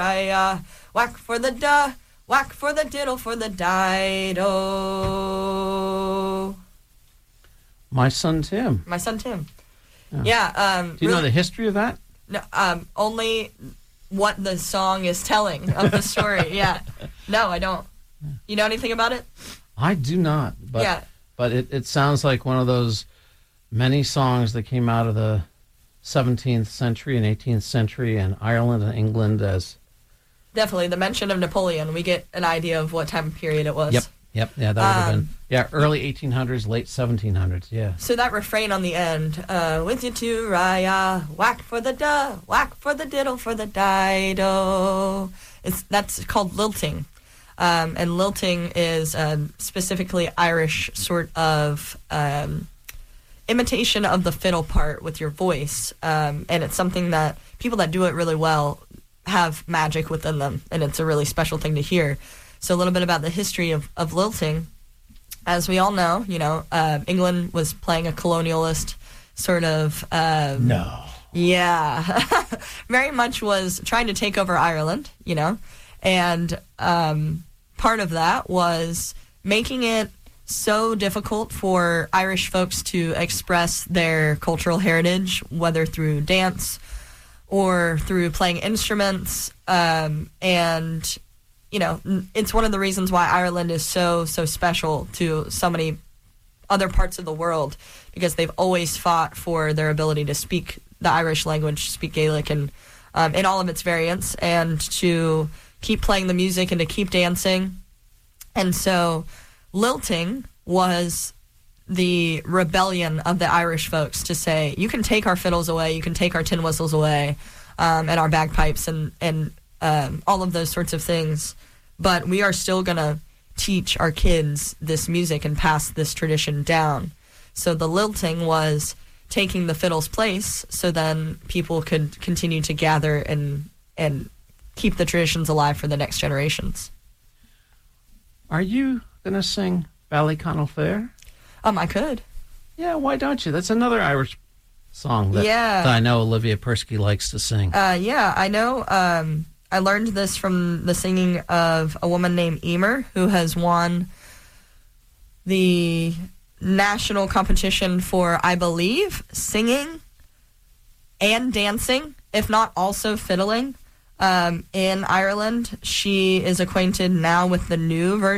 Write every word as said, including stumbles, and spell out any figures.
uh, whack for the duh, whack for the diddle for the dido. My son Tim. My son Tim. Yeah. Yeah. Um, Do you really, know the history of that? No, um, only what the song is telling of the story. Yeah. No, I don't. You know anything about it? I do not. But, yeah. But it, it sounds like one of those many songs that came out of the seventeenth century and eighteenth century in Ireland and England as... Definitely. The mention of Napoleon, we get an idea of what time period it was. Yep. Yep. Yeah, that would have Um, been... Yeah, early eighteen hundreds, late seventeen hundreds. Yeah. So that refrain on the end, uh, with you to Raya, whack for the duh, whack for the diddle for the dido. It's, that's called lilting. Um, and lilting is um, specifically Irish sort of um, imitation of the fiddle part with your voice. Um, and it's something that people that do it really well have magic within them. And it's a really special thing to hear. So a little bit about the history of, of lilting. As we all know, you know, uh, England was playing a colonialist sort of... Um, no. Yeah. Very much was trying to take over Ireland, you know. And um, part of that was making it so difficult for Irish folks to express their cultural heritage, whether through dance or through playing instruments. Um, and, you know, it's one of the reasons why Ireland is so, so special to so many other parts of the world, because they've always fought for their ability to speak the Irish language, speak Gaelic, and um, in all of its variants, and to keep playing the music and to keep dancing. And so lilting was the rebellion of the Irish folks to say, you can take our fiddles away, you can take our tin whistles away, um, and our bagpipes and, and um, all of those sorts of things, but we are still going to teach our kids this music and pass this tradition down. So the lilting was taking the fiddle's place so then people could continue to gather and and keep the traditions alive for the next generations. Are you going to sing Ballyconnell Fair? Um, I could. Yeah, why don't you? That's another Irish song that, yeah. that I know Olivia Persky likes to sing. Uh, yeah, I know. Um, I learned this from the singing of a woman named Emer, who has won the national competition for, I believe, singing and dancing, if not also fiddling, um, in Ireland. She is acquainted now with the new version